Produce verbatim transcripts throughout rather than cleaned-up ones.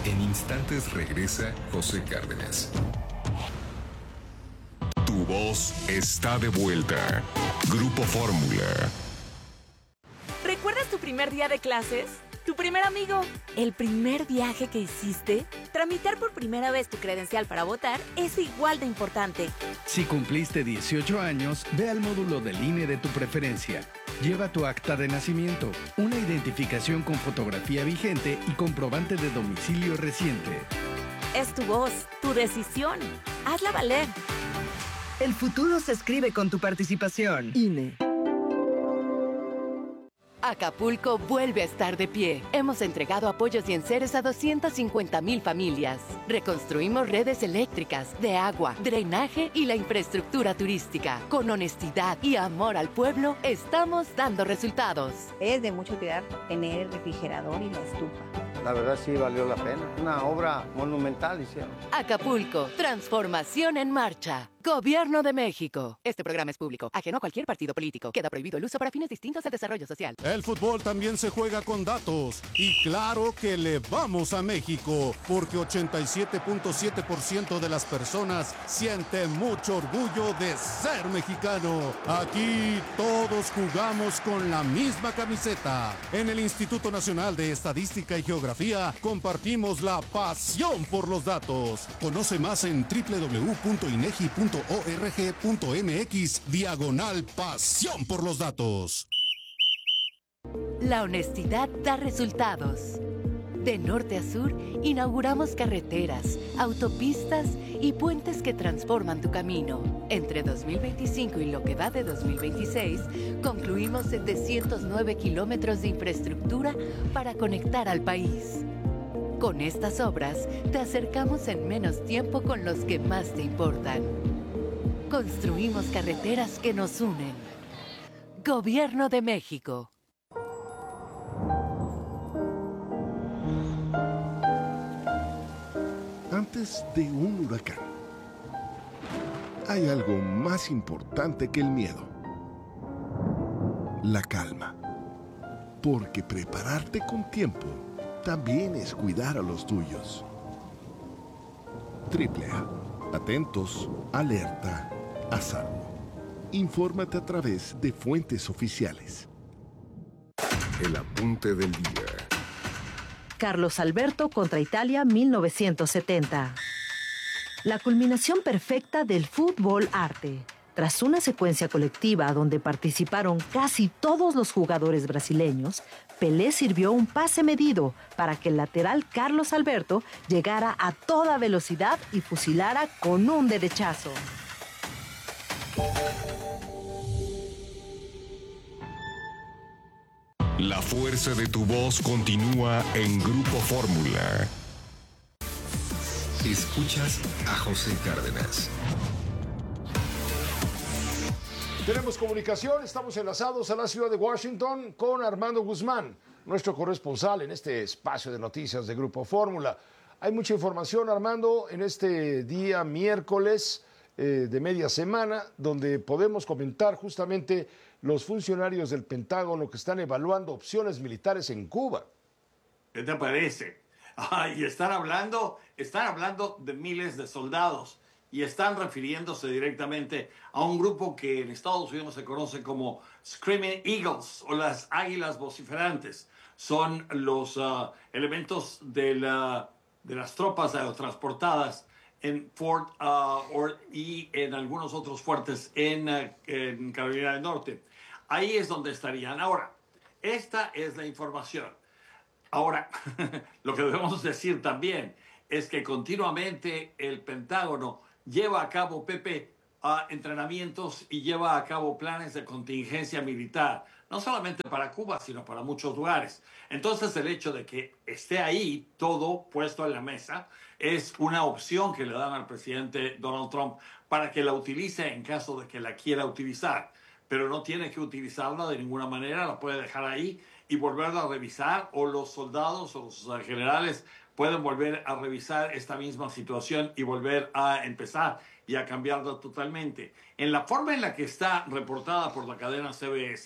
En instantes regresa José Cárdenas. Tu voz está de vuelta. Grupo Fórmula. ¿Recuerdas tu primer día de clases? ¿Tu primer amigo? ¿El primer viaje que hiciste? Tramitar por primera vez tu credencial para votar es igual de importante. Si cumpliste dieciocho años, ve al módulo del I N E de tu preferencia. Lleva tu acta de nacimiento, una identificación con fotografía vigente y comprobante de domicilio reciente. Es tu voz, tu decisión. Hazla valer. El futuro se escribe con tu participación. I N E. Acapulco vuelve a estar de pie. Hemos entregado apoyos y enseres a doscientas cincuenta mil familias. Reconstruimos redes eléctricas, de agua, drenaje y la infraestructura turística. Con honestidad y amor al pueblo, estamos dando resultados. Es de mucho cuidar tener el refrigerador y la estufa. La verdad sí valió la pena. Una obra monumental hicieron. Acapulco, transformación en marcha. Gobierno de México. Este programa es público, ajeno a cualquier partido político. Queda prohibido el uso para fines distintos al desarrollo social. El fútbol también se juega con datos. Y claro que le vamos a México, porque ochenta y siete punto siete por ciento de las personas sienten mucho orgullo de ser mexicano. Aquí todos jugamos con la misma camiseta. En el Instituto Nacional de Estadística y Geografía compartimos la pasión por los datos. Conoce más en doble u doble u doble u punto inegi punto org punto mx diagonal pasión por los datos. La honestidad da resultados. De norte a sur, inauguramos carreteras, autopistas y puentes que transforman tu camino. Entre dos mil veinticinco y lo que va de dos mil veintiséis, concluimos setecientos nueve kilómetros de infraestructura para conectar al país. Con estas obras, te acercamos en menos tiempo con los que más te importan. Construimos carreteras que nos unen. Gobierno de México. Antes de un huracán, hay algo más importante que el miedo: la calma. Porque prepararte con tiempo también es cuidar a los tuyos. Triple A. Atentos, alerta, a salvo. Infórmate a través de fuentes oficiales. El apunte del día. Carlos Alberto contra Italia mil novecientos setenta. La culminación perfecta del fútbol arte. Tras una secuencia colectiva donde participaron casi todos los jugadores brasileños, Pelé sirvió un pase medido para que el lateral Carlos Alberto llegara a toda velocidad y fusilara con un derechazo. La fuerza de tu voz continúa en Grupo Fórmula. Escuchas a José Cárdenas. Tenemos comunicación, estamos enlazados a la ciudad de Washington con Armando Guzmán, nuestro corresponsal en este espacio de noticias de Grupo Fórmula. Hay mucha información, Armando, en este día miércoles eh, de media semana, donde podemos comentar justamente los funcionarios del Pentágono que están evaluando opciones militares en Cuba. ¿Qué te parece? Ay, están hablando, están hablando de miles de soldados. Y están refiriéndose directamente a un grupo que en Estados Unidos se conoce como Screaming Eagles o las águilas vociferantes. Son los uh, elementos de, la, de las tropas aerotransportadas en Fort uh, Ord y en algunos otros fuertes en, uh, en Carolina del Norte. Ahí es donde estarían. Ahora, esta es la información. Ahora, lo que debemos decir también es que continuamente el Pentágono lleva a cabo, Pepe, uh, entrenamientos y lleva a cabo planes de contingencia militar, no solamente para Cuba, sino para muchos lugares. Entonces, el hecho de que esté ahí todo puesto en la mesa es una opción que le dan al presidente Donald Trump para que la utilice en caso de que la quiera utilizar. Pero no tiene que utilizarla de ninguna manera, la puede dejar ahí y volverla a revisar, o los soldados o los uh, generales pueden volver a revisar esta misma situación y volver a empezar y a cambiarla totalmente. En la forma en la que está reportada por la cadena C B S,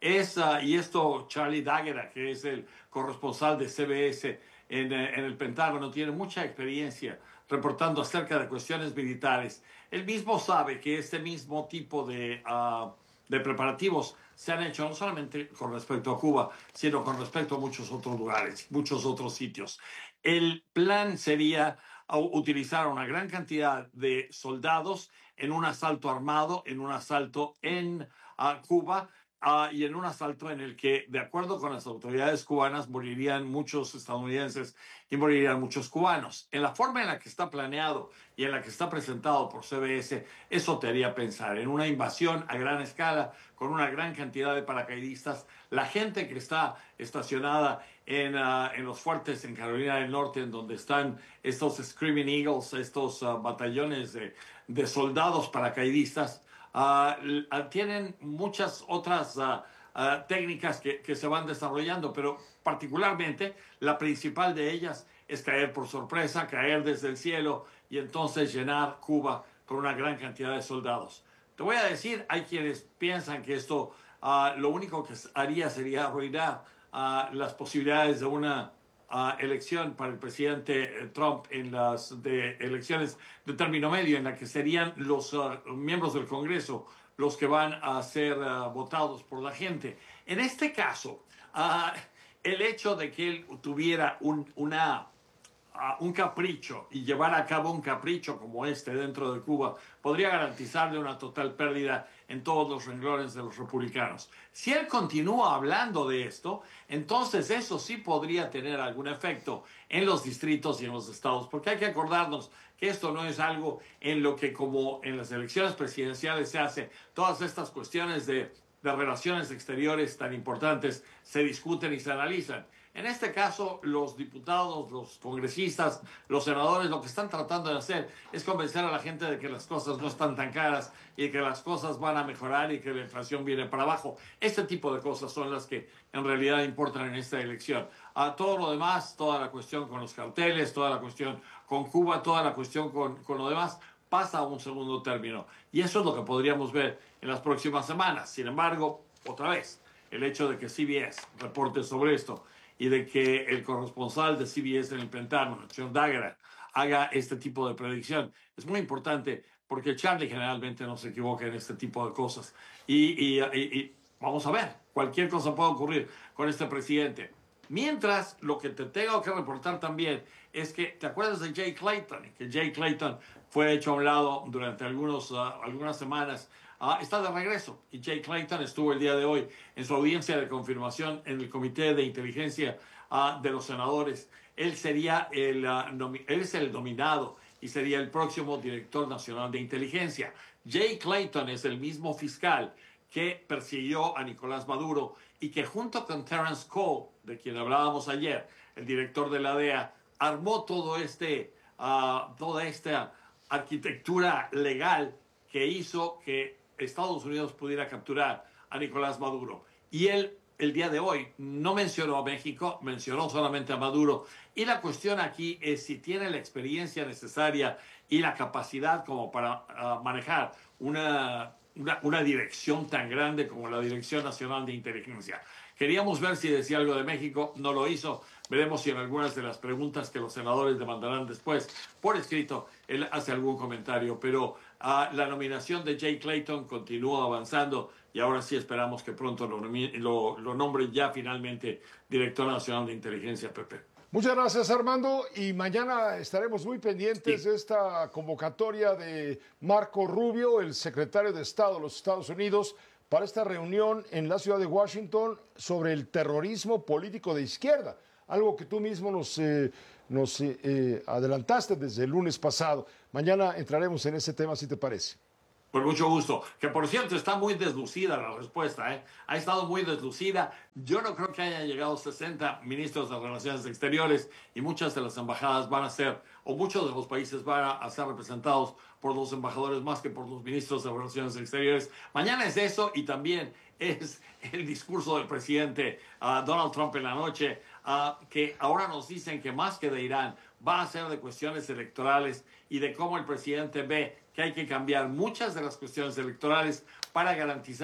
es, uh, y esto Charlie D'Agata, que es el corresponsal de C B S en, en el Pentágono, tiene mucha experiencia reportando acerca de cuestiones militares. Él mismo sabe que este mismo tipo de, uh, de preparativos se han hecho no solamente con respecto a Cuba, sino con respecto a muchos otros lugares, muchos otros sitios. El plan sería uh, utilizar una gran cantidad de soldados en un asalto armado, en un asalto en uh, Cuba, Uh, y en un asalto en el que, de acuerdo con las autoridades cubanas, morirían muchos estadounidenses y morirían muchos cubanos. En la forma en la que está planeado y en la que está presentado por C B S, eso te haría pensar en una invasión a gran escala, con una gran cantidad de paracaidistas. La gente que está estacionada en, uh, en los fuertes en Carolina del Norte, en donde están estos Screaming Eagles, estos uh, batallones de, de soldados paracaidistas, Uh, tienen muchas otras uh, uh, técnicas que, que se van desarrollando, pero particularmente la principal de ellas es caer por sorpresa, caer desde el cielo y entonces llenar Cuba con una gran cantidad de soldados. Te voy a decir, hay quienes piensan que esto uh, lo único que haría sería arruinar uh, las posibilidades de una Uh, elección para el presidente Trump en las de elecciones de término medio, en la que serían los uh, miembros del Congreso los que van a ser uh, votados por la gente. En este caso, uh, el hecho de que él tuviera un, una, uh, un capricho y llevar a cabo un capricho como este dentro de Cuba podría garantizarle una total pérdida en todos los renglones de los republicanos. Si él continúa hablando de esto, entonces eso sí podría tener algún efecto en los distritos y en los estados, porque hay que acordarnos que esto no es algo en lo que, como en las elecciones presidenciales se hace, todas estas cuestiones de, de relaciones exteriores tan importantes se discuten y se analizan. En este caso, los diputados, los congresistas, los senadores, lo que están tratando de hacer es convencer a la gente de que las cosas no están tan caras y que las cosas van a mejorar y que la inflación viene para abajo. Este tipo de cosas son las que en realidad importan en esta elección. A todo lo demás, toda la cuestión con los carteles, toda la cuestión con Cuba, toda la cuestión con, con lo demás, pasa a un segundo término. Y eso es lo que podríamos ver en las próximas semanas. Sin embargo, otra vez, el hecho de que C B S reporte sobre esto y de que el corresponsal de C B S en el Pentágono, John D'Agata, haga este tipo de predicción es muy importante, porque Charlie generalmente no se equivoca en este tipo de cosas. Y, y, y, y vamos a ver, cualquier cosa puede ocurrir con este presidente. Mientras, lo que te tengo que reportar también es que, ¿te acuerdas de Jay Clayton? Que Jay Clayton fue hecho a un lado durante algunos, uh, algunas semanas. Uh, está de regreso, y Jay Clayton estuvo el día de hoy en su audiencia de confirmación en el Comité de Inteligencia uh, de los Senadores. Él sería el, uh, él es el nominado y sería el próximo director nacional de inteligencia. Jay Clayton es el mismo fiscal que persiguió a Nicolás Maduro y que, junto con Terence Cole, de quien hablábamos ayer, el director de la D E A, armó todo este, uh, toda esta arquitectura legal que hizo que Estados Unidos pudiera capturar a Nicolás Maduro. Y él, el día de hoy, no mencionó a México, mencionó solamente a Maduro. Y la cuestión aquí es si tiene la experiencia necesaria y la capacidad como para uh, manejar una, una, una dirección tan grande como la Dirección Nacional de Inteligencia. Queríamos ver si decía algo de México, no lo hizo. Veremos si en algunas de las preguntas que los senadores demandarán después por escrito, él hace algún comentario. Pero uh, la nominación de Jay Clayton continúa avanzando y ahora sí esperamos que pronto lo, lo, lo nombre ya finalmente Director Nacional de Inteligencia, Pepe. Muchas gracias, Armando, y mañana estaremos muy pendientes sí. de esta convocatoria de Marco Rubio, el secretario de Estado de los Estados Unidos, para esta reunión en la ciudad de Washington sobre el terrorismo político de izquierda, algo que tú mismo nos, eh, nos eh, eh, adelantaste desde el lunes pasado. Mañana entraremos en ese tema, si te parece. Con mucho gusto. Que, por cierto, está muy deslucida la respuesta, ¿eh? Ha estado muy deslucida. Yo no creo que hayan llegado sesenta ministros de Relaciones Exteriores y muchas de las embajadas van a ser, o muchos de los países van a ser representados por los embajadores más que por los ministros de Relaciones Exteriores. Mañana es eso y también es el discurso del presidente uh, Donald Trump en la noche, uh, que ahora nos dicen que más que de Irán va a ser de cuestiones electorales y de cómo el presidente ve que hay que cambiar muchas de las cuestiones electorales para garantizar que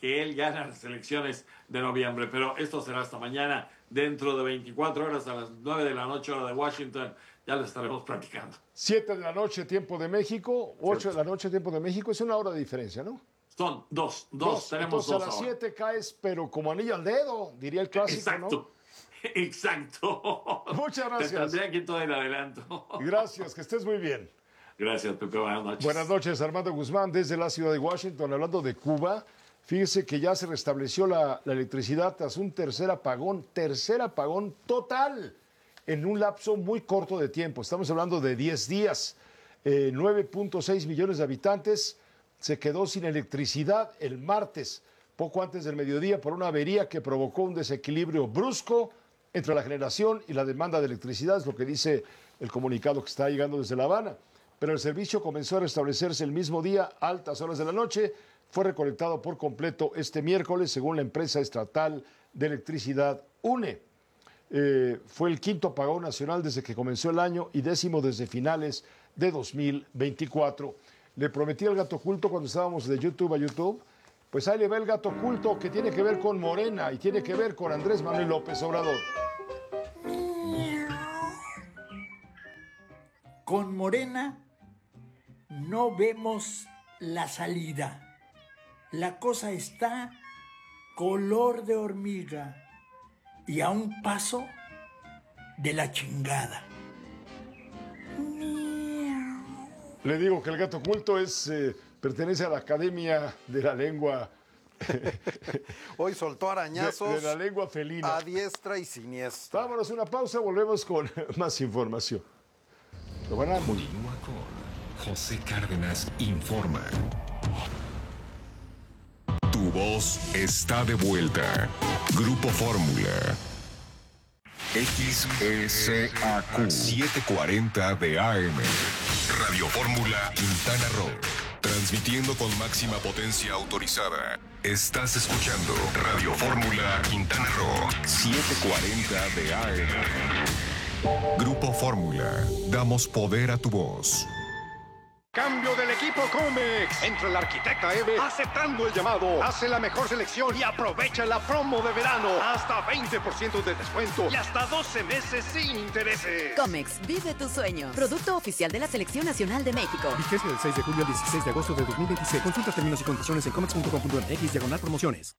que él gana las elecciones de noviembre. Pero esto será hasta mañana, dentro de veinticuatro horas, a las nueve de la noche, hora de Washington. Ya lo estaremos platicando. siete de la noche, tiempo de México. ocho de la noche, tiempo de México. Es una hora de diferencia, ¿no? Son dos, dos, dos. Tenemos Entonces dos a las ahora. siete caes, pero como anillo al dedo, diría el clásico, Exacto. ¿no? Exacto. Muchas gracias. Te tendré aquí todo el adelanto. Gracias, que estés muy bien. Gracias, Pepe. Buenas noches. Buenas noches, Armando Guzmán, desde la ciudad de Washington. Hablando de Cuba, fíjese que ya se restableció la, la electricidad tras un tercer apagón, tercer apagón total, en un lapso muy corto de tiempo. Estamos hablando de diez días. Eh, nueve punto seis millones de habitantes se quedó sin electricidad el martes, poco antes del mediodía, por una avería que provocó un desequilibrio brusco entre la generación y la demanda de electricidad, es lo que dice el comunicado que está llegando desde La Habana. Pero el servicio comenzó a restablecerse el mismo día, a altas horas de la noche. Fue reconectado por completo este miércoles, según la empresa estatal de electricidad UNE. Eh, fue el quinto apagón nacional desde que comenzó el año y décimo desde finales de dos mil veinticuatro. Le prometí al gato oculto cuando estábamos de YouTube a YouTube, pues ahí le va el gato oculto que tiene que ver con Morena y tiene que ver con Andrés Manuel López Obrador. Con Morena no vemos la salida. La cosa está color de hormiga y a un paso de la chingada. Le digo que el gato oculto es, eh, pertenece a la Academia de la Lengua. Hoy soltó arañazos. De, de la lengua felina. A diestra y siniestra. Vámonos a una pausa, volvemos con más información. Lo van a... Continúa con José Cárdenas Informa. Tu voz está de vuelta. Grupo Fórmula. X S A Q setecientos cuarenta de A M. Radio Fórmula Quintana Roo. Transmitiendo con máxima potencia autorizada. Estás escuchando Radio Fórmula Quintana Roo setecientos cuarenta de A M. Grupo Fórmula. Damos poder a tu voz. Cambio del equipo Comex. Entra el arquitecta Eve aceptando el llamado. Hace la mejor selección y aprovecha la promo de verano. Hasta veinte por ciento de descuento y hasta doce meses sin intereses. Comex, vive tu sueño. Producto oficial de la Selección Nacional de México. Vigencia del seis de julio al dieciséis de agosto de dos mil veintiséis. Consulta términos y condiciones en comex punto com punto m x diagonal promociones.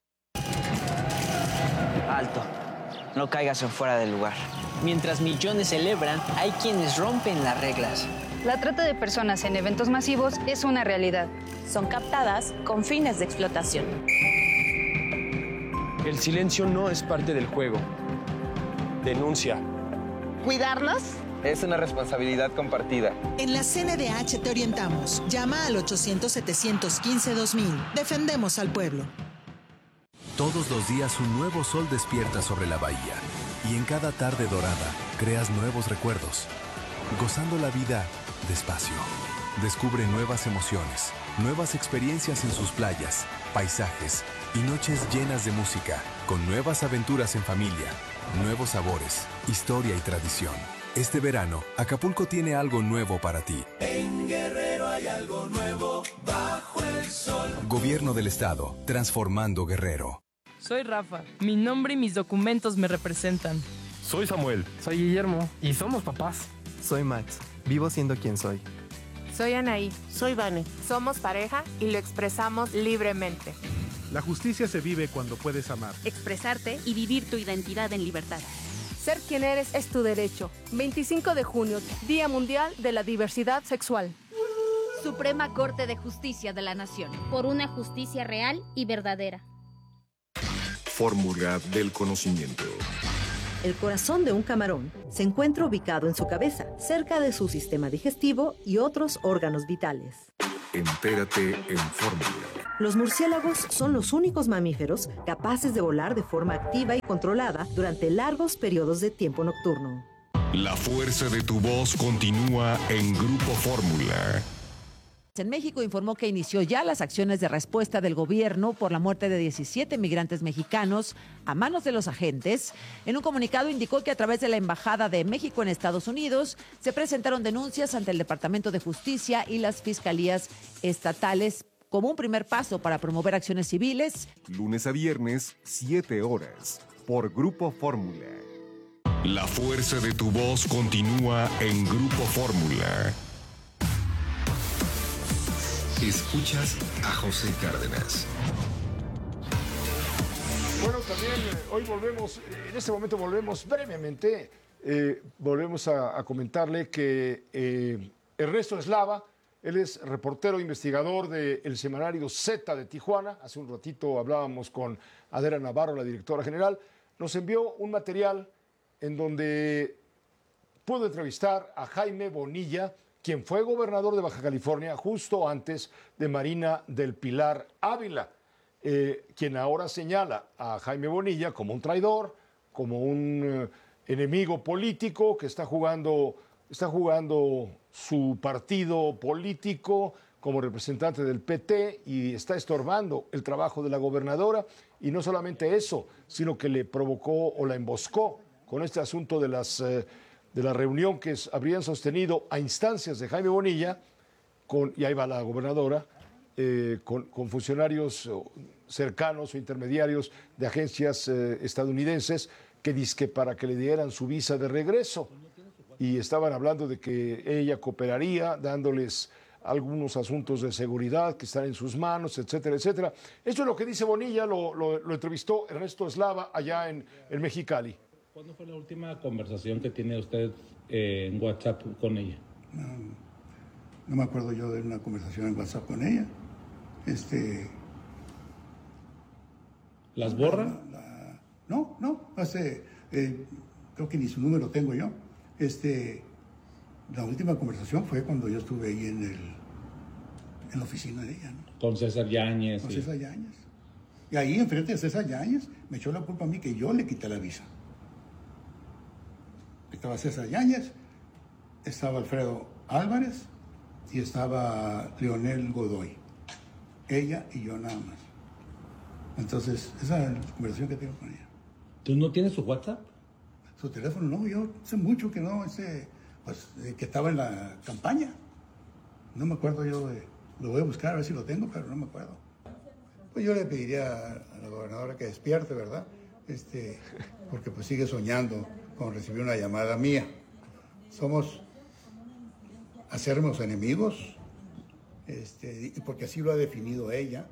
Alto. No caigas en fuera del lugar. Mientras millones celebran, hay quienes rompen las reglas. La trata de personas en eventos masivos es una realidad. Son captadas con fines de explotación. El silencio no es parte del juego. Denuncia. ¿Cuidarnos? Es una responsabilidad compartida. En la C N D H te orientamos. Llama al ochocientos, setecientos quince, dos mil. Defendemos al pueblo. Todos los días un nuevo sol despierta sobre la bahía. Y en cada tarde dorada creas nuevos recuerdos. Gozando la vida despacio. Descubre nuevas emociones, nuevas experiencias en sus playas, paisajes y noches llenas de música, con nuevas aventuras en familia, nuevos sabores, historia y tradición. Este verano, Acapulco tiene algo nuevo para ti. En Guerrero hay algo nuevo bajo el sol. Gobierno del Estado, transformando Guerrero. Soy Rafa. Mi nombre y mis documentos me representan. Soy Samuel. Soy Guillermo. Y somos papás. Soy Max. Vivo siendo quien soy. Soy Anaí. Soy Vane. Somos pareja y lo expresamos libremente. La justicia se vive cuando puedes amar. Expresarte y vivir tu identidad en libertad. Ser quien eres es tu derecho. veinticinco de junio, Día Mundial de la Diversidad Sexual. Suprema Corte de Justicia de la Nación. Por una justicia real y verdadera. Fórmula del conocimiento. El corazón de un camarón se encuentra ubicado en su cabeza, cerca de su sistema digestivo y otros órganos vitales. Entérate en Fórmula. Los murciélagos son los únicos mamíferos capaces de volar de forma activa y controlada durante largos periodos de tiempo nocturno. La fuerza de tu voz continúa en Grupo Fórmula. En México informó que inició ya las acciones de respuesta del gobierno por la muerte de diecisiete migrantes mexicanos a manos de los agentes. En un comunicado indicó que a través de la Embajada de México en Estados Unidos se presentaron denuncias ante el Departamento de Justicia y las fiscalías estatales como un primer paso para promover acciones civiles. Lunes a viernes, siete horas, por Grupo Fórmula. La fuerza de tu voz continúa en Grupo Fórmula. Escuchas a José Cárdenas. Bueno, también eh, hoy volvemos, en este momento volvemos brevemente, eh, volvemos a, a comentarle que eh, Ernesto Eslava, él es reportero investigador del semanario Z de Tijuana. Hace un ratito hablábamos con Adela Navarro, la directora general. Nos envió un material en donde pudo entrevistar a Jaime Bonilla, quien fue gobernador de Baja California justo antes de Marina del Pilar Ávila, eh, quien ahora señala a Jaime Bonilla como un traidor, como un eh, enemigo político que está jugando, está jugando su partido político como representante del P T y está estorbando el trabajo de la gobernadora. Y no solamente eso, sino que le provocó o la emboscó con este asunto de las... Eh, de la reunión que habrían sostenido a instancias de Jaime Bonilla, con, y ahí va la gobernadora, eh, con, con funcionarios cercanos o intermediarios de agencias eh, estadounidenses que dizque para que le dieran su visa de regreso. Y estaban hablando de que ella cooperaría, dándoles algunos asuntos de seguridad que están en sus manos, etcétera, etcétera. Esto es lo que dice Bonilla, lo, lo, lo entrevistó Ernesto Eslava allá en, en Mexicali. ¿Cuándo fue la última conversación que tiene usted eh, en WhatsApp con ella? No, no me acuerdo yo de una conversación en WhatsApp con ella. Este. ¿Las borra? La, la, no, no. Hace, eh, creo que ni su número tengo yo. Este, la última conversación fue cuando yo estuve ahí en el, en la oficina de ella, ¿no? Con César Yáñez. Con sí. César Yáñez. Y ahí enfrente de César Yáñez me echó la culpa a mí que yo le quité la visa. Estaba César Yáñez, estaba Alfredo Álvarez y estaba Leonel Godoy. Ella y yo nada más. Entonces, esa es la conversación que tengo con ella. ¿Tú no tienes su WhatsApp? Su teléfono, no, yo hace mucho que no, ese, pues, que estaba en la campaña. No me acuerdo yo de, lo voy a buscar a ver si lo tengo, pero no me acuerdo. Pues yo le pediría a la gobernadora que despierte, ¿verdad? Este, porque pues sigue soñando con recibir una llamada mía. Somos acérrimos enemigos, este, y porque así lo ha definido ella,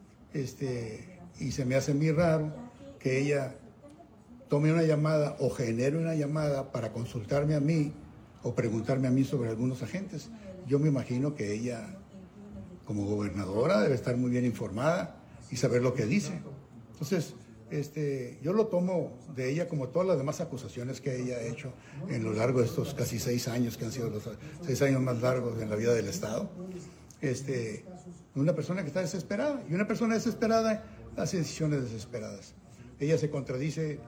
este, y se me hace muy raro que ella tome una llamada o genere una llamada para consultarme a mí o preguntarme a mí sobre algunos agentes. Yo me imagino que ella, como gobernadora, debe estar muy bien informada y saber lo que dice. Entonces, Este, yo lo tomo de ella como todas las demás acusaciones que ella ha hecho en lo largo de estos casi seis años, que han sido los seis años más largos en la vida del Estado. Este, una persona que está desesperada, y una persona desesperada hace decisiones desesperadas. Ella se contradice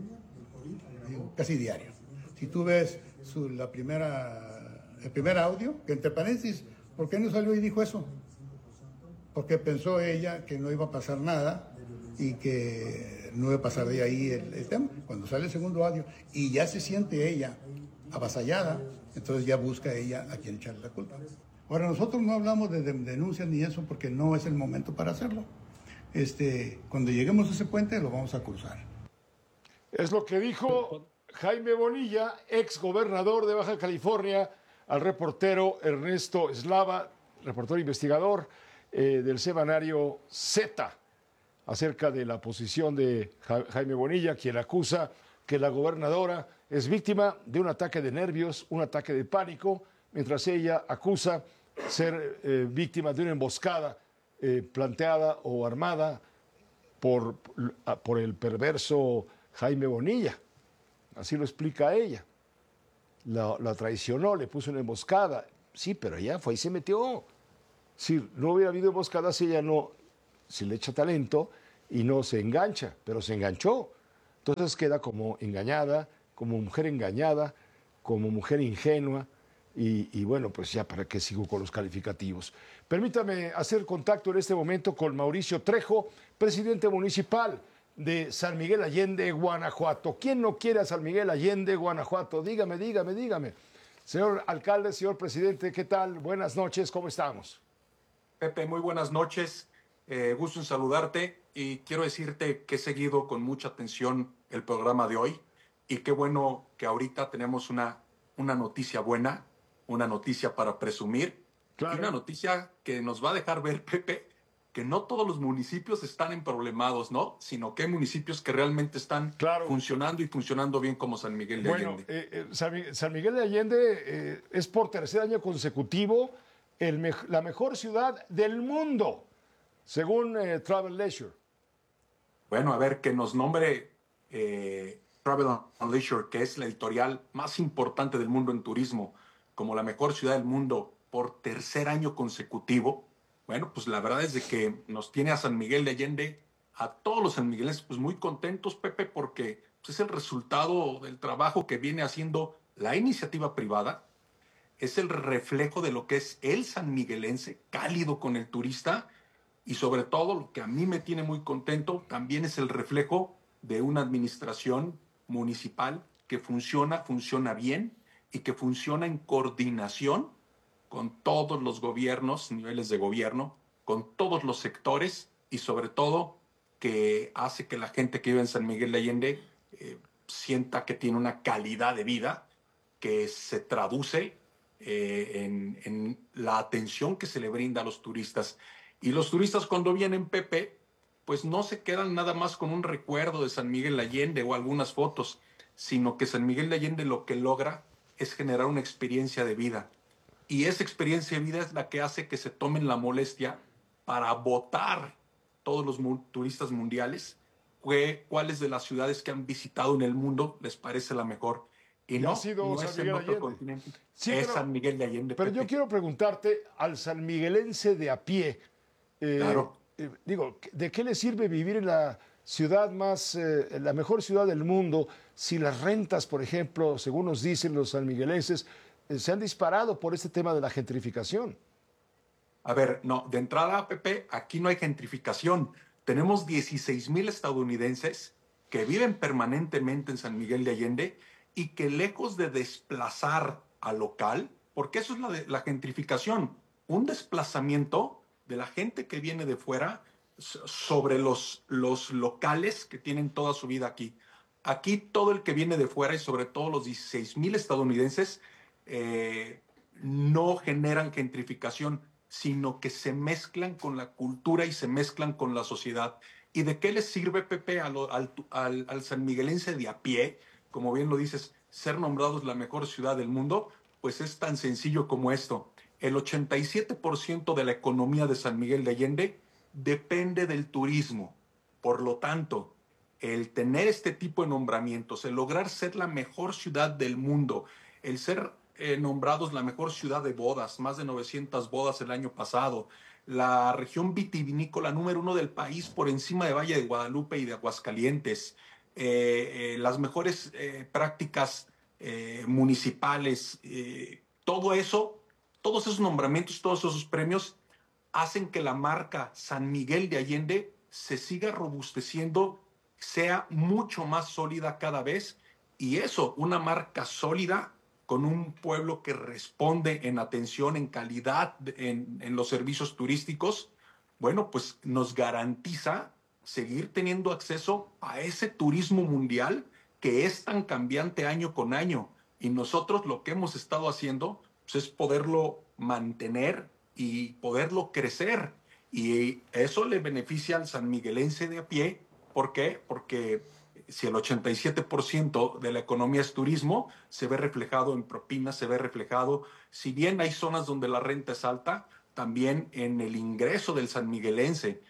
digo, casi diario. Si tú ves su, la primera, el primer audio, que entre paréntesis, ¿por qué no salió y dijo eso? Porque pensó ella que no iba a pasar nada y que no iba a pasar de ahí el, el tema. Cuando sale el segundo audio y ya se siente ella avasallada, entonces ya busca ella a quien echarle la culpa. Ahora, nosotros no hablamos de, de denuncias ni eso porque no es el momento para hacerlo. Este, cuando lleguemos a ese puente lo vamos a cruzar. Es lo que dijo Jaime Bonilla, ex gobernador de Baja California, al reportero Ernesto Eslava, reportero investigador eh, del semanario Z, acerca de la posición de Jaime Bonilla, quien acusa que la gobernadora es víctima de un ataque de nervios, un ataque de pánico, mientras ella acusa ser eh, víctima de una emboscada eh, planteada o armada por, por el perverso Jaime Bonilla. Así lo explica ella. La, la traicionó, le puso una emboscada. Sí, pero ella fue y se metió. Si no hubiera habido emboscada, si ella no, si le echa talento y no se engancha, pero se enganchó. Entonces queda como engañada, como mujer engañada, como mujer ingenua. Y, y bueno, pues ya para qué sigo con los calificativos. Permítame hacer contacto en este momento con Mauricio Trejo, presidente municipal de San Miguel Allende, Guanajuato. ¿Quién no quiere a San Miguel Allende, Guanajuato? Dígame, dígame, dígame. Señor alcalde, señor presidente, ¿qué tal? Buenas noches, ¿cómo estamos? Pepe, muy buenas noches. Eh, gusto en saludarte y quiero decirte que he seguido con mucha atención el programa de hoy y qué bueno que ahorita tenemos una, una noticia buena, una noticia para presumir claro. y una noticia que nos va a dejar ver, Pepe, que no todos los municipios están emproblemados, ¿no? Sino que hay municipios que realmente están claro. funcionando y funcionando bien como San Miguel de bueno, Allende. Eh, eh, San, San Miguel de Allende eh, es por tercer año consecutivo el me la mejor ciudad del mundo, según eh, Travel Leisure. Bueno, a ver, que nos nombre eh, Travel and Leisure, que es la editorial más importante del mundo en turismo, como la mejor ciudad del mundo por tercer año consecutivo. Bueno, pues la verdad es de que nos tiene a San Miguel de Allende, a todos los sanmiguelenses, pues muy contentos, Pepe, porque pues, es el resultado del trabajo que viene haciendo la iniciativa privada, es el reflejo de lo que es el sanmiguelense, cálido con el turista, y sobre todo, lo que a mí me tiene muy contento, también es el reflejo de una administración municipal que funciona, funciona bien, y que funciona en coordinación con todos los gobiernos, niveles de gobierno, con todos los sectores, y sobre todo, que hace que la gente que vive en San Miguel de Allende eh, sienta que tiene una calidad de vida que se traduce Eh, en, en la atención que se le brinda a los turistas. Y los turistas cuando vienen, Pepe, pues no se quedan nada más con un recuerdo de San Miguel de Allende o algunas fotos, sino que San Miguel de Allende lo que logra es generar una experiencia de vida. Y esa experiencia de vida es la que hace que se tomen la molestia para votar todos los mu turistas mundiales cuáles de las ciudades que han visitado en el mundo les parece la mejor. Y no, sido no San es Miguel en otro Allende. continente, Sí, es pero, San Miguel de Allende. Pero Pepe. yo quiero preguntarte al sanmiguelense de a pie, eh, Claro. eh, digo, ¿de qué le sirve vivir en la ciudad más, eh, en la mejor ciudad del mundo, si las rentas, por ejemplo, según nos dicen los sanmiguelenses, eh, se han disparado por este tema de la gentrificación? A ver, no, de entrada, Pepe, aquí no hay gentrificación. Tenemos dieciséis mil estadounidenses que viven permanentemente en San Miguel de Allende y que lejos de desplazar al local, porque eso es la, de, la gentrificación, un desplazamiento de la gente que viene de fuera sobre los, los locales que tienen toda su vida aquí. Aquí todo el que viene de fuera y sobre todo los dieciséis mil estadounidenses eh, no generan gentrificación, sino que se mezclan con la cultura y se mezclan con la sociedad. ¿Y de qué les sirve, Pepe, al, al, al, al sanmiguelense de a pie, como bien lo dices, ser nombrados la mejor ciudad del mundo? Pues es tan sencillo como esto. El ochenta y siete por ciento de la economía de San Miguel de Allende depende del turismo. Por lo tanto, el tener este tipo de nombramientos, el lograr ser la mejor ciudad del mundo, el ser eh, nombrados la mejor ciudad de bodas, más de novecientas bodas el año pasado, la región vitivinícola número uno del país por encima de Valle de Guadalupe y de Aguascalientes, eh, eh, las mejores eh, prácticas eh, municipales, eh, todo eso, todos esos nombramientos, todos esos premios hacen que la marca San Miguel de Allende se siga robusteciendo, sea mucho más sólida cada vez, y eso, una marca sólida con un pueblo que responde en atención, en calidad, en, en los servicios turísticos, bueno, pues nos garantiza seguir teniendo acceso a ese turismo mundial que es tan cambiante año con año. Y nosotros lo que hemos estado haciendo pues, es poderlo mantener y poderlo crecer. Y eso le beneficia al sanmiguelense de a pie. ¿Por qué? Porque si el ochenta y siete por ciento de la economía es turismo, se ve reflejado en propinas, se ve reflejado, si bien hay zonas donde la renta es alta, también en el ingreso del sanmiguelense.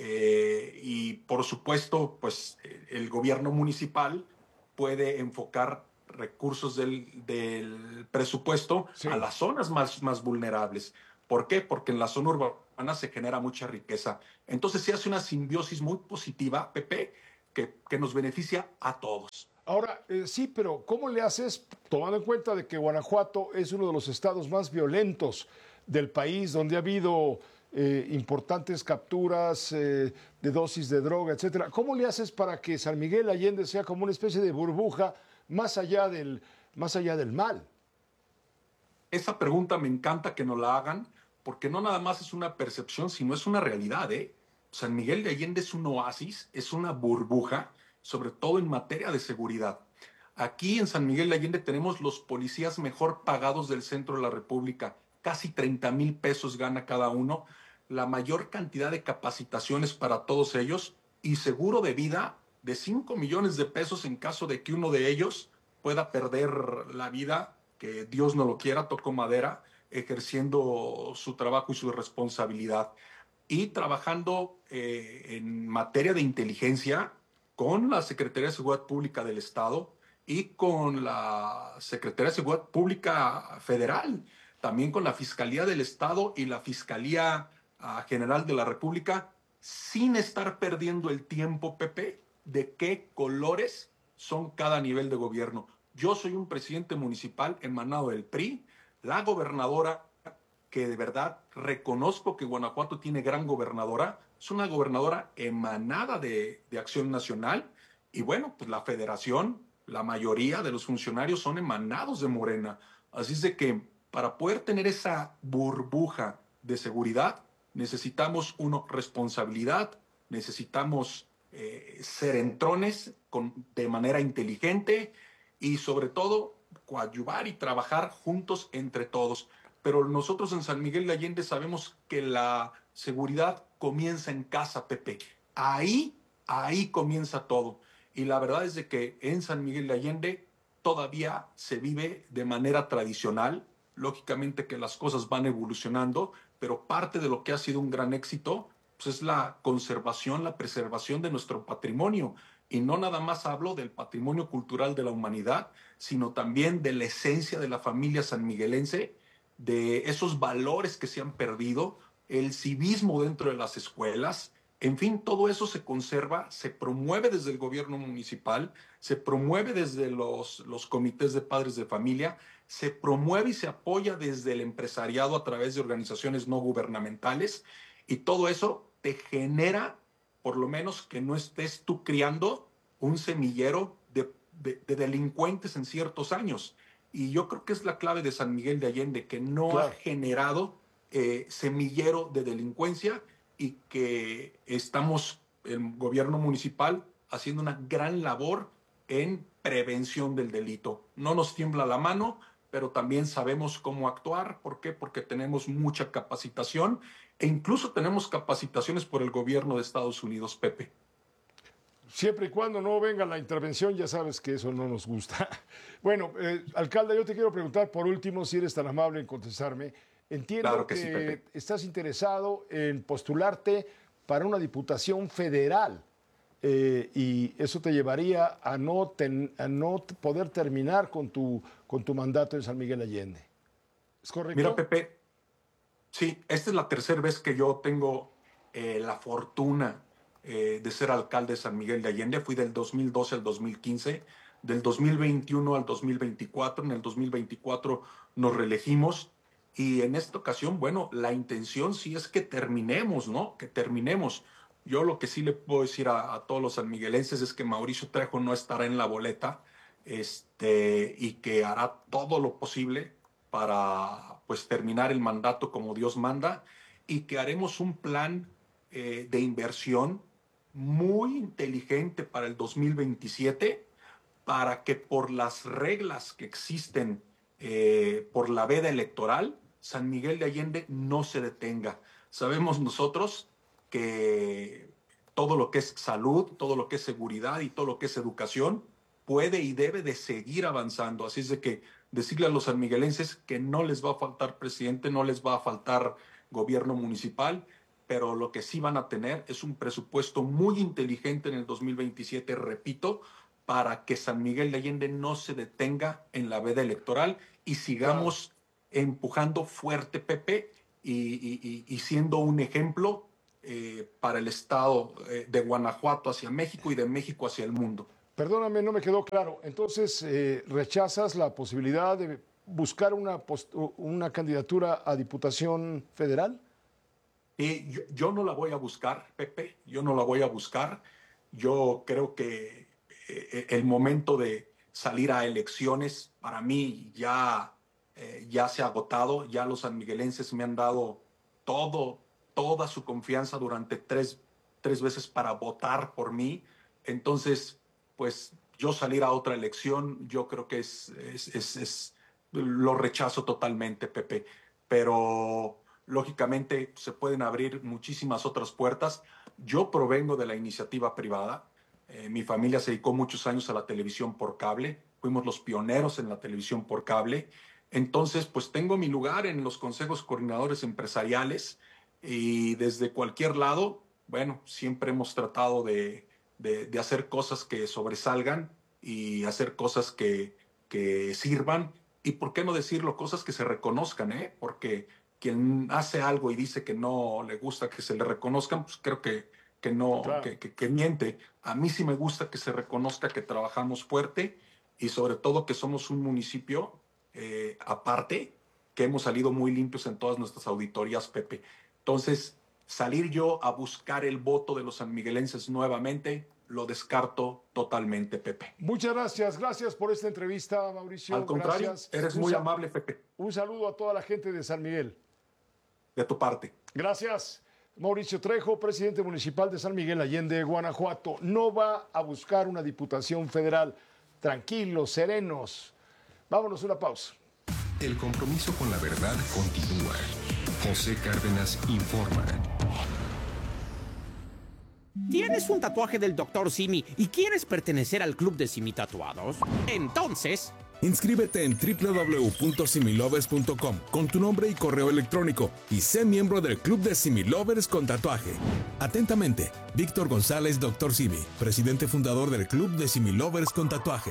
Eh, y por supuesto, pues el gobierno municipal puede enfocar recursos del, del presupuesto sí. a las zonas más, más vulnerables. ¿Por qué? Porque en la zona urbana se genera mucha riqueza. Entonces se hace una simbiosis muy positiva, Pepe, que, que nos beneficia a todos. Ahora, eh, sí, pero ¿cómo le haces, tomando en cuenta de que Guanajuato es uno de los estados más violentos del país, donde ha habido eh, importantes capturas eh, de dosis de droga, etcétera? ¿Cómo le haces para que San Miguel Allende sea como una especie de burbuja más allá del, más allá del mal? Esa pregunta me encanta que nos la hagan, porque no nada más es una percepción, sino es una realidad, ¿eh? San Miguel de Allende es un oasis, es una burbuja, sobre todo en materia de seguridad. Aquí en San Miguel de Allende tenemos los policías mejor pagados del centro de la República. Casi treinta mil pesos gana cada uno, la mayor cantidad de capacitaciones para todos ellos y seguro de vida de cinco millones de pesos en caso de que uno de ellos pueda perder la vida, que Dios no lo quiera, toco madera, ejerciendo su trabajo y su responsabilidad. Y trabajando eh, en materia de inteligencia con la Secretaría de Seguridad Pública del Estado y con la Secretaría de Seguridad Pública Federal, también con la Fiscalía del Estado y la Fiscalía uh, General de la República, sin estar perdiendo el tiempo, Pepe, de qué colores son cada nivel de gobierno. Yo soy un presidente municipal emanado del P R I, la gobernadora, que de verdad reconozco que Guanajuato tiene gran gobernadora, es una gobernadora emanada de, de Acción Nacional, y bueno, pues la federación, la mayoría de los funcionarios son emanados de Morena. Así es de que para poder tener esa burbuja de seguridad, necesitamos, uno, responsabilidad, necesitamos eh, ser entrones con, de manera inteligente y sobre todo coadyuvar y trabajar juntos entre todos. Pero nosotros en San Miguel de Allende sabemos que la seguridad comienza en casa, Pepe. Ahí, ahí comienza todo. Y la verdad es de que en San Miguel de Allende todavía se vive de manera tradicional. Lógicamente que las cosas van evolucionando, pero parte de lo que ha sido un gran éxito pues es la conservación, la preservación de nuestro patrimonio. Y no nada más hablo del patrimonio cultural de la humanidad, sino también de la esencia de la familia sanmiguelense, de esos valores que se han perdido, el civismo dentro de las escuelas. En fin, todo eso se conserva, se promueve desde el gobierno municipal, se promueve desde los, los comités de padres de familia, se promueve y se apoya desde el empresariado a través de organizaciones no gubernamentales, y todo eso te genera, por lo menos, que no estés tú criando un semillero de, de, de delincuentes en ciertos años. Y yo creo que es la clave de San Miguel de Allende, que no claro. ha generado eh, semillero de delincuencia, y que estamos, el gobierno municipal, haciendo una gran labor en prevención del delito. No nos tiembla la mano, pero también sabemos cómo actuar. ¿Por qué? Porque tenemos mucha capacitación e incluso tenemos capacitaciones por el gobierno de Estados Unidos, Pepe. Siempre y cuando no venga la intervención, ya sabes que eso no nos gusta. Bueno, eh, alcalde, yo te quiero preguntar por último, si eres tan amable en contestarme. Entiendo claro que, que sí, Pepe. estás interesado en postularte para una diputación federal eh, y eso te llevaría a no, ten, a no poder terminar con tu, con tu mandato en San Miguel Allende. ¿Es correcto? Mira, Pepe, sí, esta es la tercera vez que yo tengo eh, la fortuna eh, de ser alcalde de San Miguel de Allende. Fui del dos mil doce al dos mil quince, del dos mil veintiuno al dos mil veinticuatro. En el dos mil veinticuatro nos reelegimos. Y en esta ocasión, bueno, la intención sí es que terminemos, ¿no? Que terminemos. Yo lo que sí le puedo decir a, a todos los sanmiguelenses es que Mauricio Trejo no estará en la boleta, este, y que hará todo lo posible para, pues, terminar el mandato como Dios manda, y que haremos un plan eh, de inversión muy inteligente para el dos mil veintisiete, para que por las reglas que existen eh, por la veda electoral, San Miguel de Allende no se detenga. Sabemos nosotros que todo lo que es salud, todo lo que es seguridad y todo lo que es educación puede y debe de seguir avanzando. Así es de que decirle a los sanmiguelenses que no les va a faltar presidente, no les va a faltar gobierno municipal, pero lo que sí van a tener es un presupuesto muy inteligente en el dos mil veintisiete, repito, para que San Miguel de Allende no se detenga en la veda electoral y sigamos empujando fuerte, Pepe, y, y, y siendo un ejemplo eh, para el estado eh, de Guanajuato hacia México y de México hacia el mundo. Perdóname, no me quedó claro. Entonces, eh, ¿rechazas la posibilidad de buscar una, una candidatura a Diputación Federal? Eh, yo, yo no la voy a buscar, Pepe, yo no la voy a buscar. Yo creo que eh, el momento de salir a elecciones para mí ya... Eh, ya se ha agotado, ya los sanmiguelenses me han dado todo, toda su confianza durante tres, tres veces para votar por mí. Entonces, pues yo salir a otra elección, yo creo que es, es, es, es lo rechazo totalmente, Pepe. Pero lógicamente se pueden abrir muchísimas otras puertas. Yo provengo de la iniciativa privada. Eh, mi familia se dedicó muchos años a la televisión por cable. Fuimos los pioneros en la televisión por cable. Entonces, pues tengo mi lugar en los consejos coordinadores empresariales y desde cualquier lado, bueno, siempre hemos tratado de, de, de hacer cosas que sobresalgan y hacer cosas que, que sirvan. Y por qué no decirlo, cosas que se reconozcan, ¿eh? Porque quien hace algo y dice que no le gusta que se le reconozcan, pues creo que, que no, claro. que, que, que miente. A mí sí me gusta que se reconozca que trabajamos fuerte y sobre todo que somos un municipio eh, aparte, que hemos salido muy limpios en todas nuestras auditorías, Pepe. Entonces, salir yo a buscar el voto de los sanmiguelenses nuevamente, lo descarto totalmente, Pepe. Muchas gracias, gracias por esta entrevista, Mauricio. Al contrario, gracias. eres muy amable, Pepe. Un saludo a toda la gente de San Miguel. De tu parte. Gracias. Mauricio Trejo, presidente municipal de San Miguel Allende, Guanajuato, no va a buscar una diputación federal. Tranquilos, serenos. Vámonos a una pausa. El compromiso con la verdad continúa. José Cárdenas informa. ¿Tienes un tatuaje del doctor Simi y quieres pertenecer al club de Simi Tatuados? Entonces... inscríbete en doble u doble u doble u punto similovers punto com con tu nombre y correo electrónico y sé miembro del Club de Similovers con tatuaje. Atentamente, Víctor González, doctor Simi, presidente fundador del Club de Similovers con tatuaje.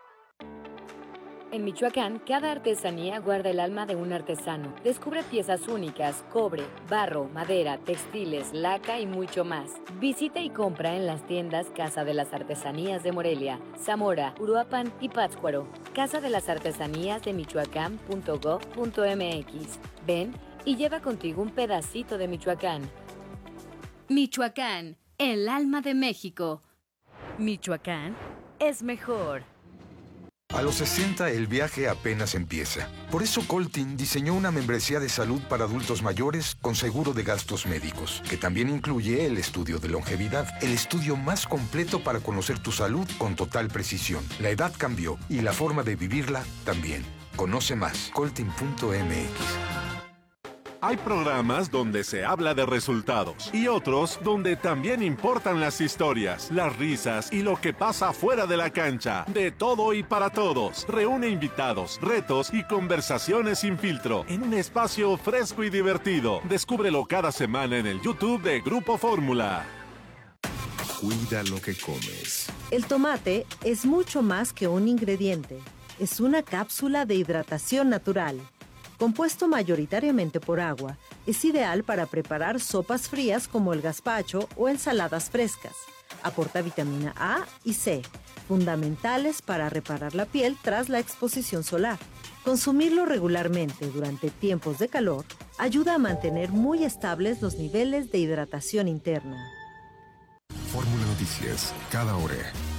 En Michoacán, cada artesanía guarda el alma de un artesano. Descubre piezas únicas, cobre, barro, madera, textiles, laca y mucho más. Visita y compra en las tiendas Casa de las Artesanías de Morelia, Zamora, Uruapan y Pátzcuaro. Casa de las Artesanías de Michoacán punto gob punto m x. Ven y lleva contigo un pedacito de Michoacán. Michoacán, el alma de México. Michoacán es mejor. A los sesenta el viaje apenas empieza. Por eso Coltin diseñó una membresía de salud para adultos mayores con seguro de gastos médicos, que también incluye el estudio de longevidad, el estudio más completo para conocer tu salud con total precisión. La edad cambió y la forma de vivirla también. Conoce más, coltin punto m x. Hay programas donde se habla de resultados y otros donde también importan las historias, las risas y lo que pasa fuera de la cancha. De todo y para todos. Reúne invitados, retos y conversaciones sin filtro en un espacio fresco y divertido. Descúbrelo cada semana en el YouTube de Grupo Fórmula. Cuida lo que comes. El tomate es mucho más que un ingrediente. Es una cápsula de hidratación natural. Compuesto mayoritariamente por agua, es ideal para preparar sopas frías como el gazpacho o ensaladas frescas. Aporta vitamina A y C, fundamentales para reparar la piel tras la exposición solar. Consumirlo regularmente durante tiempos de calor ayuda a mantener muy estables los niveles de hidratación interna. Fórmula Noticias, cada hora.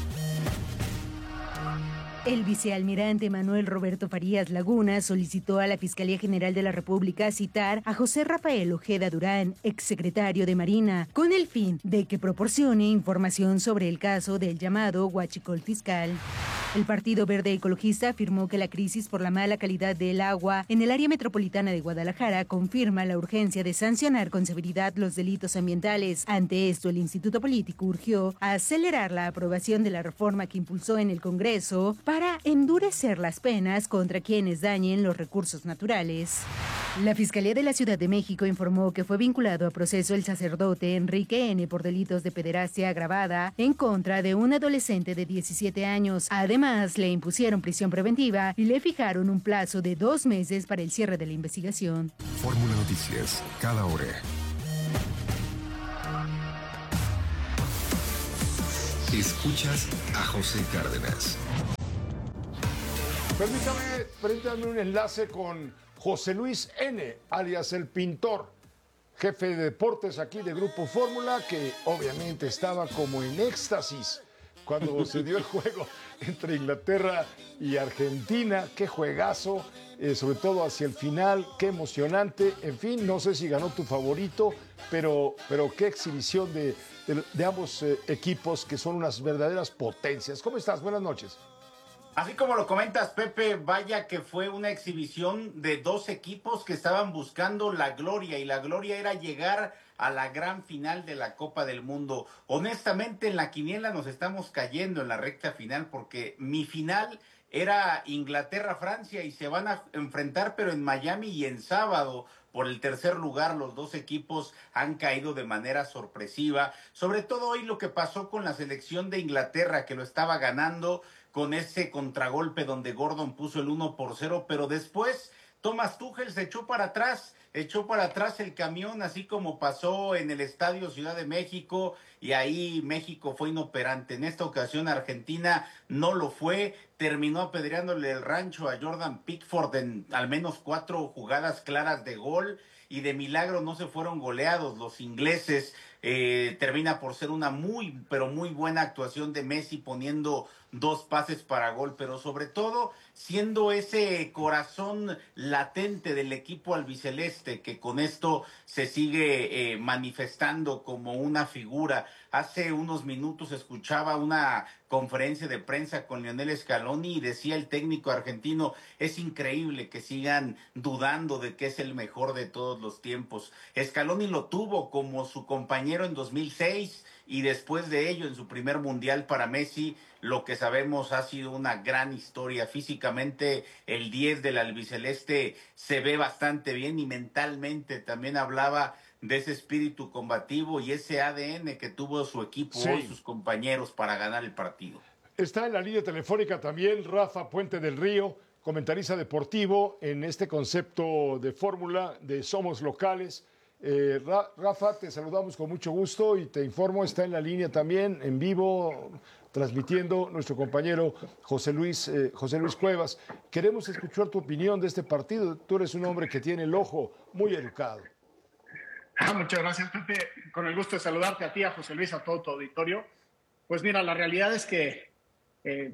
El vicealmirante Manuel Roberto Farías Laguna solicitó a la Fiscalía General de la República citar a José Rafael Ojeda Durán, exsecretario de Marina, con el fin de que proporcione información sobre el caso del llamado huachicol fiscal. El Partido Verde Ecologista afirmó que la crisis por la mala calidad del agua en el área metropolitana de Guadalajara confirma la urgencia de sancionar con severidad los delitos ambientales. Ante esto, el Instituto Político urgió a acelerar la aprobación de la reforma que impulsó en el Congreso para endurecer las penas contra quienes dañen los recursos naturales. La Fiscalía de la Ciudad de México informó que fue vinculado a proceso el sacerdote Enrique N. por delitos de pederastia agravada en contra de un adolescente de diecisiete años. Además, le impusieron prisión preventiva y le fijaron un plazo de dos meses para el cierre de la investigación. Fórmula Noticias, cada hora. Escuchas a José Cárdenas. Permítame, permítame un enlace con José Luis N., alias El Pintor, jefe de deportes aquí de Grupo Fórmula, que obviamente estaba como en éxtasis cuando se dio el juego entre Inglaterra y Argentina. ¡Qué juegazo! eh, sobre todo hacia el final, qué emocionante. En fin, no sé si ganó tu favorito, pero, pero qué exhibición de, de, de ambos eh, equipos que son unas verdaderas potencias. ¿Cómo estás? Buenas noches. Así como lo comentas, Pepe, vaya que fue una exhibición de dos equipos que estaban buscando la gloria, y la gloria era llegar a la gran final de la Copa del Mundo. Honestamente, en la quiniela nos estamos cayendo en la recta final, porque mi final era Inglaterra-Francia y se van a enfrentar, pero en Miami y en sábado. Por el tercer lugar, los dos equipos han caído de manera sorpresiva. Sobre todo hoy lo que pasó con la selección de Inglaterra, que lo estaba ganando con ese contragolpe donde Gordon puso el uno por cero, pero después Thomas Tuchel se echó para atrás, echó para atrás el camión, así como pasó en el Estadio Ciudad de México, y ahí México fue inoperante. En esta ocasión Argentina no lo fue, terminó apedreándole el rancho a Jordan Pickford en al menos cuatro jugadas claras de gol, y de milagro no se fueron goleados los ingleses. Eh, termina por ser una muy, pero muy buena actuación de Messi, poniendo dos pases para gol, pero sobre todo siendo ese corazón latente del equipo albiceleste, que con esto se sigue eh, manifestando como una figura. Hace unos minutos escuchaba una conferencia de prensa con Lionel Scaloni y decía el técnico argentino: es increíble que sigan dudando de que es el mejor de todos los tiempos. Scaloni lo tuvo como su compañero en dos mil seis, y después de ello, en su primer mundial para Messi, lo que sabemos ha sido una gran historia. Físicamente, el diez del albiceleste se ve bastante bien, y mentalmente también hablaba de ese espíritu combativo y ese A D N que tuvo su equipo, sí, hoy, sus compañeros, para ganar el partido. Está en la línea telefónica también Rafa Puente del Río, comentarista deportivo en este concepto de fórmula de Somos Locales. Eh, Ra- Rafa, te saludamos con mucho gusto y te informo, está en la línea también, en vivo, transmitiendo nuestro compañero José Luis, eh, José Luis Cuevas. Queremos escuchar tu opinión de este partido. Tú eres un hombre que tiene el ojo muy educado. Ah, muchas gracias, Pepe. Con el gusto de saludarte a ti, a José Luis, a todo tu auditorio. Pues mira, la realidad es que eh,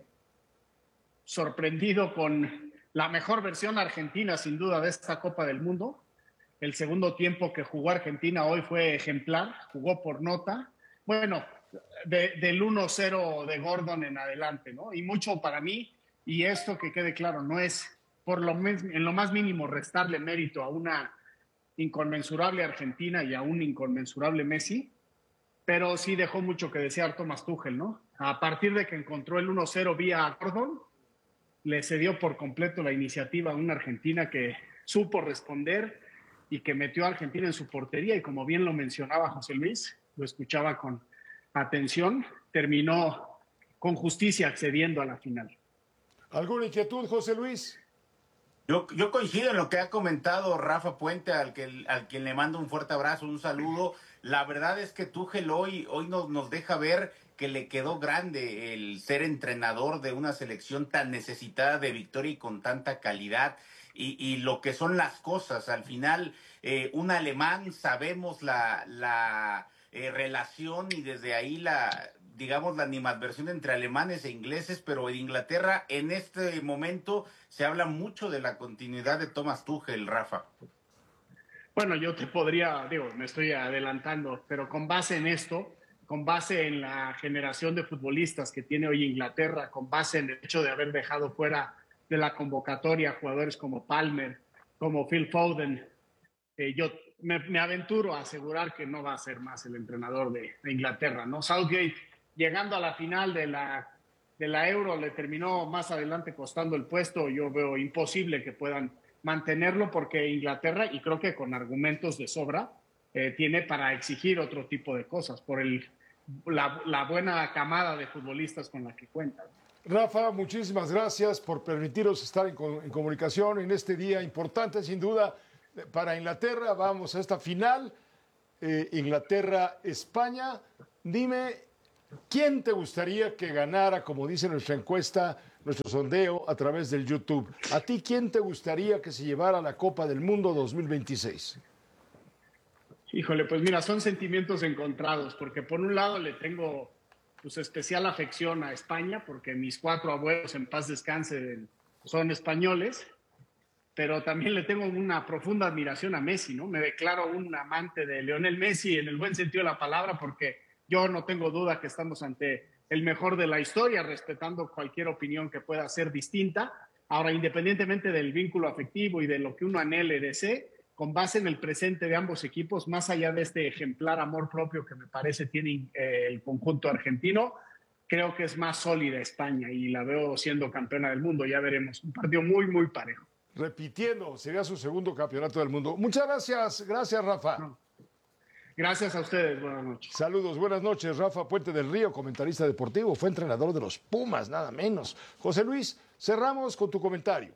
sorprendido con la mejor versión argentina, sin duda, de esta Copa del Mundo. El segundo tiempo que jugó Argentina hoy fue ejemplar, jugó por nota. Bueno, de, del uno cero de Gordon en adelante, ¿no? Y mucho para mí, y esto que quede claro, no es por lo en lo más mínimo restarle mérito a una inconmensurable Argentina y a un inconmensurable Messi, pero sí dejó mucho que desear Thomas Tuchel, ¿no? A partir de que encontró el uno cero vía Gordon, le cedió por completo la iniciativa a una Argentina que supo responder y que metió a Argentina en su portería, y como bien lo mencionaba José Luis, lo escuchaba con atención, terminó con justicia accediendo a la final. ¿Alguna inquietud, José Luis? Yo, yo coincido en lo que ha comentado Rafa Puente, al que al quien le mando un fuerte abrazo, un saludo. La verdad es que Tuchel hoy, hoy nos, nos deja ver que le quedó grande el ser entrenador de una selección tan necesitada de victoria y con tanta calidad. Y, y lo que son las cosas, al final, eh, un alemán, sabemos la, la eh, relación y desde ahí la, digamos, la animadversión entre alemanes e ingleses, pero en Inglaterra en este momento se habla mucho de la continuidad de Thomas Tuchel, Rafa. Bueno, yo te podría, digo, me estoy adelantando, pero con base en esto, con base en la generación de futbolistas que tiene hoy Inglaterra, con base en el hecho de haber dejado fuera de la convocatoria jugadores como Palmer, como Phil Foden, eh, yo me, me aventuro a asegurar que no va a ser más el entrenador de, de Inglaterra, ¿no? Southgate, llegando a la final de la, de la Euro, le terminó más adelante costando el puesto. Yo veo imposible que puedan mantenerlo, porque Inglaterra, y creo que con argumentos de sobra, eh, tiene para exigir otro tipo de cosas por el, la, la buena camada de futbolistas con la que cuentan. Rafa, muchísimas gracias por permitirnos estar en, en comunicación en este día importante, sin duda, para Inglaterra. Vamos a esta final, eh, Inglaterra-España. Dime, ¿quién te gustaría que ganara, como dice nuestra encuesta, nuestro sondeo a través del YouTube? ¿A ti quién te gustaría que se llevara la Copa del Mundo dos mil veintiséis? Híjole, pues mira, son sentimientos encontrados, porque por un lado le tengo pues especial afección a España, porque mis cuatro abuelos, en paz descansen, son españoles, pero también le tengo una profunda admiración a Messi, ¿no? Me declaro un amante de Lionel Messi en el buen sentido de la palabra, porque yo no tengo duda que estamos ante el mejor de la historia, respetando cualquier opinión que pueda ser distinta. Ahora, independientemente del vínculo afectivo y de lo que uno anhele, desee, con base en el presente de ambos equipos, más allá de este ejemplar amor propio que me parece tiene eh, el conjunto argentino, creo que es más sólida España y la veo siendo campeona del mundo. Ya veremos, un partido muy, muy parejo. Repitiendo, sería su segundo campeonato del mundo. Muchas gracias, gracias Rafa. No. Gracias a ustedes, buenas noches. Saludos, buenas noches. Rafa Puente del Río, comentarista deportivo, fue entrenador de los Pumas, nada menos. José Luis, cerramos con tu comentario.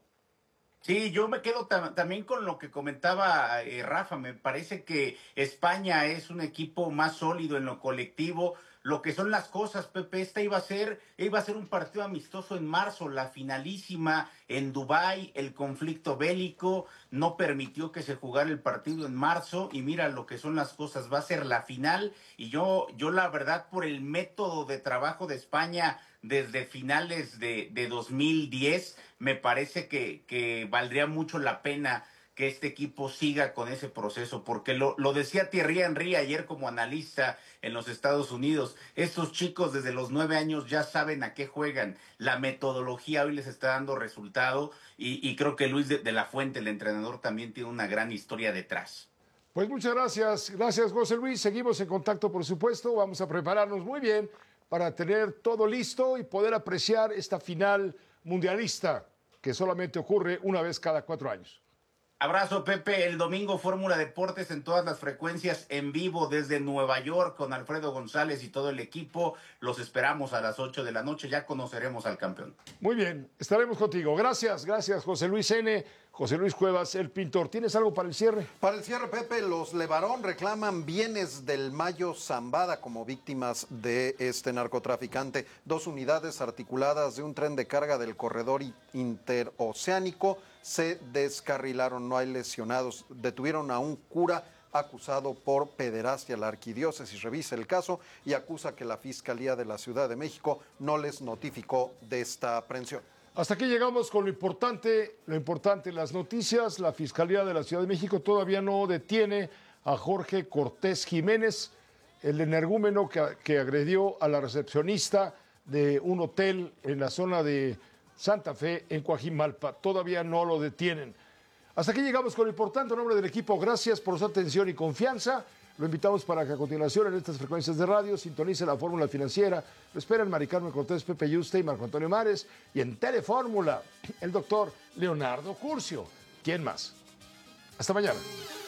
Sí, yo me quedo tam también con lo que comentaba eh, Rafa. Me parece que España es un equipo más sólido en lo colectivo. Lo que son las cosas, Pepe, esta iba a ser, iba a ser un partido amistoso en marzo, la finalísima en Dubái, el conflicto bélico no permitió que se jugara el partido en marzo y mira lo que son las cosas, va a ser la final y yo, yo la verdad por el método de trabajo de España desde finales de, de dos mil diez, me parece que, que valdría mucho la pena que este equipo siga con ese proceso, porque lo, lo decía Thierry Henry ayer como analista en los Estados Unidos, estos chicos desde los nueve años ya saben a qué juegan, la metodología hoy les está dando resultado y, y creo que Luis de, de la Fuente, el entrenador, también tiene una gran historia detrás. Pues muchas gracias, gracias José Luis, seguimos en contacto por supuesto, vamos a prepararnos muy bien para tener todo listo y poder apreciar esta final mundialista que solamente ocurre una vez cada cuatro años. Abrazo, Pepe. El domingo Fórmula Deportes en todas las frecuencias en vivo desde Nueva York con Alfredo González y todo el equipo. Los esperamos a las ocho de la noche. Ya conoceremos al campeón. Muy bien, estaremos contigo. Gracias, gracias José Luis N., José Luis Cuevas, el pintor. ¿Tienes algo para el cierre? Para el cierre, Pepe, los Levarón reclaman bienes del Mayo Zambada como víctimas de este narcotraficante. Dos unidades articuladas de un tren de carga del corredor interoceánico se descarrilaron, no hay lesionados. Detuvieron a un cura acusado por pederastia. La arquidiócesis revisa el caso y acusa que la Fiscalía de la Ciudad de México no les notificó de esta aprehensión. Hasta aquí llegamos con lo importante, lo importante, las noticias. La Fiscalía de la Ciudad de México todavía no detiene a Jorge Cortés Jiménez, el energúmeno que, que agredió a la recepcionista de un hotel en la zona de Santa Fe, en Coajimalpa. Todavía no lo detienen. Hasta aquí llegamos con lo importante. En nombre del equipo, gracias por su atención y confianza. Lo invitamos para que a continuación en estas frecuencias de radio sintonice la Fórmula Financiera. Lo esperan Mari Carmen Cortés, Pepe Yuste y Marco Antonio Mares. Y en Telefórmula, el doctor Leonardo Curcio. ¿Quién más? Hasta mañana.